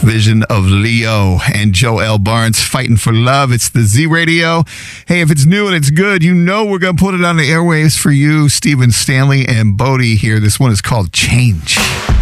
Vision of Leo and Joel Barnes, Fighting for Love. It's the Z Radio. Hey, if it's new and it's good, you know we're going to put it on the airwaves for you. Stephen Stanley and Bodie here. This one is called Change.